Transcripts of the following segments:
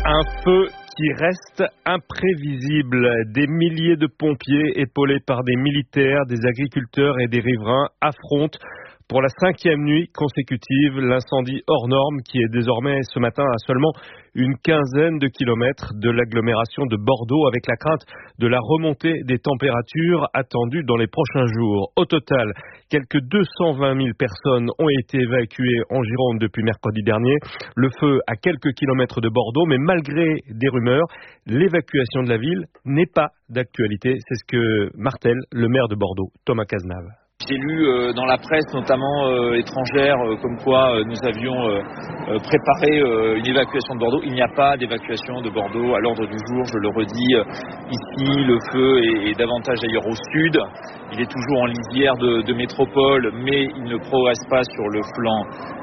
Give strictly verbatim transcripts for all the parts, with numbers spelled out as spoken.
Un feu qui reste imprévisible. Des milliers de pompiers épaulés par des militaires, des agriculteurs et des riverains affrontent pour la cinquième nuit consécutive l'incendie hors norme qui est désormais ce matin à seulement une quinzaine de kilomètres de l'agglomération de Bordeaux, avec la crainte de la remontée des températures attendues dans les prochains jours. Au total, quelques deux cent vingt mille personnes ont été évacuées en Gironde depuis mercredi dernier. Le feu à quelques kilomètres de Bordeaux, mais malgré des rumeurs, l'évacuation de la ville n'est pas d'actualité. C'est ce que martèle le maire de Bordeaux, Thomas Cazenave. J'ai lu euh, dans la presse, notamment euh, étrangère, euh, comme quoi euh, nous avions euh, euh, préparé euh, une évacuation de Bordeaux. Il n'y a pas d'évacuation de Bordeaux à l'ordre du jour, je le redis. Euh, ici, le feu est, est davantage d'ailleurs au sud. Il est toujours en lisière de, de métropole, mais il ne progresse pas sur le flanc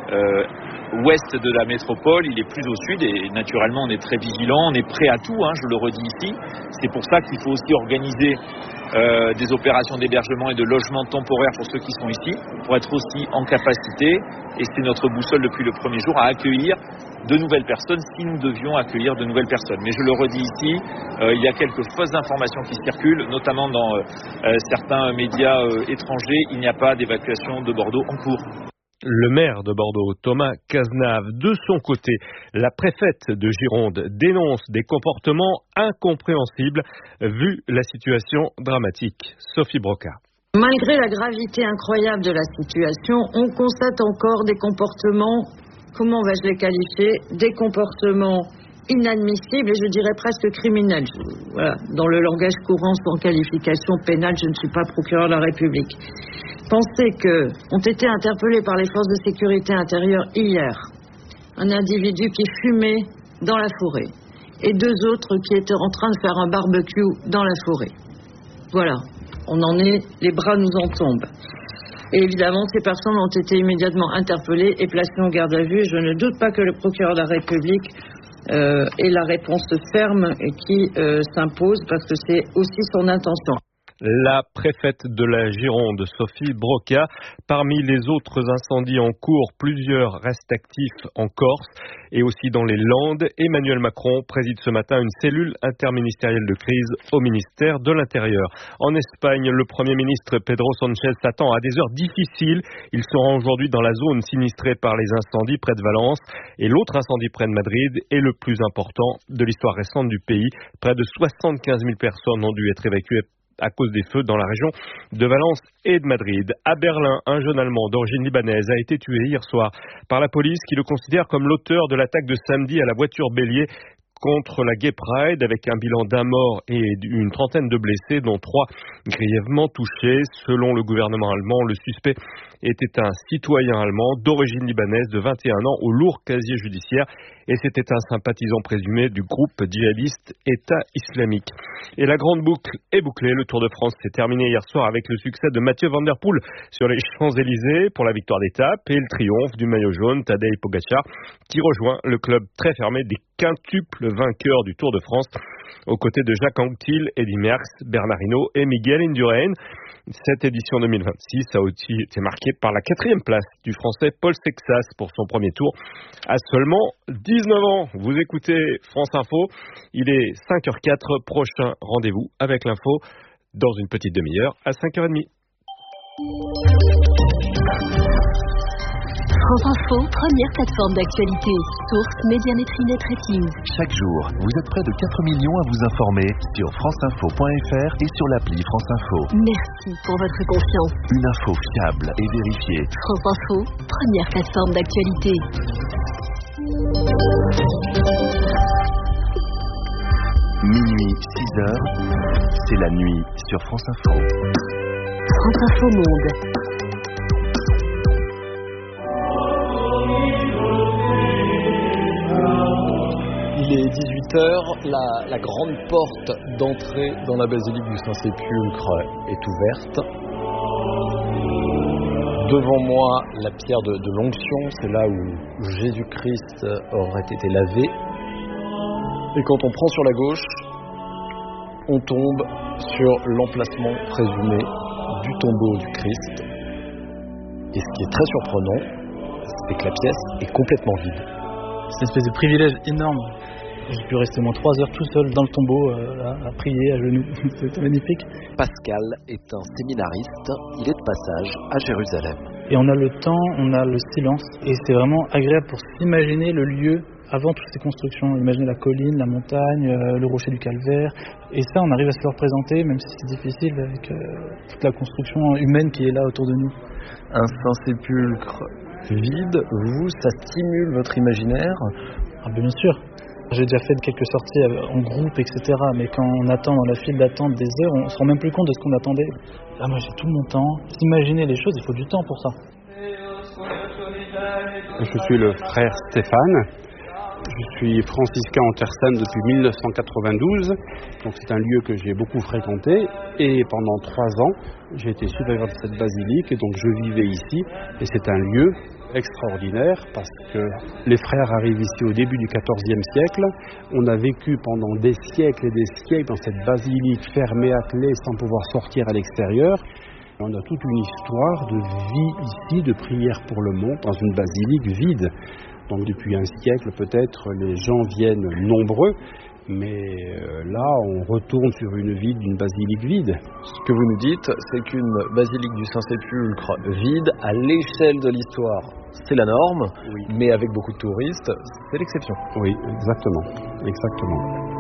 euh, ouest de la métropole. Il est plus au sud et naturellement, on est très vigilant, on est prêt à tout, hein, je le redis ici. C'est pour ça qu'il faut aussi organiser Euh, des opérations d'hébergement et de logement temporaire pour ceux qui sont ici, pour être aussi en capacité, et c'est notre boussole depuis le premier jour, à accueillir de nouvelles personnes si nous devions accueillir de nouvelles personnes. Mais je le redis ici, euh, il y a quelques fausses informations qui circulent, notamment dans euh, euh, certains médias euh, étrangers. Il n'y a pas d'évacuation de Bordeaux en cours. Le maire de Bordeaux, Thomas Cazenave, de son côté, la préfète de Gironde dénonce des comportements incompréhensibles vu la situation dramatique. Sophie Broca. Malgré la gravité incroyable de la situation, on constate encore des comportements, comment vais-je les qualifier, des comportements inadmissibles et je dirais presque criminels. Voilà. Dans le langage courant, sans qualification pénale, je ne suis pas procureur de la République. Pensez que ont été interpellés par les forces de sécurité intérieure hier un individu qui fumait dans la forêt et deux autres qui étaient en train de faire un barbecue dans la forêt. Voilà, on en est, les bras nous en tombent. Et évidemment, ces personnes ont été immédiatement interpellées et placées en garde à vue. Et je ne doute pas que le procureur de la République euh, ait la réponse ferme qui euh, s'impose parce que c'est aussi son intention. La préfète de la Gironde, Sophie Broca. Parmi les autres incendies en cours, plusieurs restent actifs en Corse et aussi dans les Landes. Emmanuel Macron préside ce matin une cellule interministérielle de crise au ministère de l'Intérieur. En Espagne, le Premier ministre Pedro Sánchez s'attend à des heures difficiles. Il se rend aujourd'hui dans la zone sinistrée par les incendies près de Valence. Et l'autre incendie près de Madrid est le plus important de l'histoire récente du pays. Près de soixante-quinze mille personnes ont dû être évacuées à cause des feux dans la région de Valence et de Madrid. À Berlin, un jeune Allemand d'origine libanaise a été tué hier soir par la police qui le considère comme l'auteur de l'attaque de samedi à la voiture bélier contre la Gay Pride, avec un bilan d'un mort et une trentaine de blessés, dont trois grièvement touchés. Selon le gouvernement allemand, le suspect était un citoyen allemand d'origine libanaise de vingt et un ans au lourd casier judiciaire et c'était un sympathisant présumé du groupe djihadiste État islamique. Et la grande boucle est bouclée. Le Tour de France s'est terminé hier soir avec le succès de Mathieu Van Der Poel sur les Champs-Élysées pour la victoire d'étape et le triomphe du maillot jaune Tadej Pogačar qui rejoint le club très fermé des quintuples vainqueurs du Tour de France aux côtés de Jacques Anquetil, Eddy Merckx, Bernard Hinault et Miguel Indurain. Cette édition deux mille vingt-six a aussi été marquée par la quatrième place du Français Paul Sexas pour son premier tour à seulement dix-neuf ans. Vous écoutez France Info, il est cinq heures zéro quatre, prochain rendez-vous avec l'info dans une petite demi-heure à cinq heures trente. France Info, première plateforme d'actualité. Source Médiamétrie Net Rating. Chaque jour, vous êtes près de quatre millions à vous informer sur franceinfo point f r et sur l'appli France Info. Merci pour votre confiance. Une info fiable et vérifiée. France Info, première plateforme d'actualité. Minuit, six heures, c'est la nuit sur France Info. France Info Monde. Il est dix-huit heures, la, la grande porte d'entrée dans la basilique du Saint-Sépulcre est ouverte. Devant moi, la pierre de, de l'onction, c'est là où Jésus-Christ aurait été lavé. Et quand on prend sur la gauche, on tombe sur l'emplacement présumé du tombeau du Christ. Et ce qui est très surprenant, c'est que la pièce est complètement vide. C'est une espèce de privilège énorme J'ai pu rester moins trois heures tout seul dans le tombeau euh, à, à prier à genoux. C'était magnifique. Pascal est un séminariste, il est de passage à Jérusalem. Et on a le temps, on a le silence, et c'est vraiment agréable pour s'imaginer le lieu avant toutes ces constructions. Imaginer la colline, la montagne, euh, le rocher du calvaire. Et ça, on arrive à se le représenter, même si c'est difficile avec euh, toute la construction humaine qui est là autour de nous. Un Saint-Sépulcre vide, vous, ça stimule votre imaginaire? Ah ben bien sûr. J'ai déjà fait quelques sorties en groupe, et cetera. Mais quand on attend dans la file d'attente des heures, on se rend même plus compte de ce qu'on attendait. Là, moi, j'ai tout mon temps. S'imaginer les choses, il faut du temps pour ça. Je suis le frère Stéphane. Je suis franciscain en Terre Sainte depuis mille neuf cent quatre-vingt-douze. Donc c'est un lieu que j'ai beaucoup fréquenté. Et pendant trois ans, j'ai été supérieur de cette basilique. Et donc je vivais ici. Et c'est un lieu extraordinaire parce que les frères arrivent ici au début du quatorzième siècle. On a vécu pendant des siècles et des siècles dans cette basilique fermée à clé sans pouvoir sortir à l'extérieur. On a toute une histoire de vie ici, de prière pour le monde dans une basilique vide. Donc depuis un siècle peut-être les gens viennent nombreux, mais là on retourne sur une vie d'une basilique vide. Ce que vous nous dites, c'est qu'une basilique du Saint-Sépulcre vide à l'échelle de l'histoire, c'est la norme, oui. Mais avec beaucoup de touristes, c'est l'exception. Oui, exactement, exactement.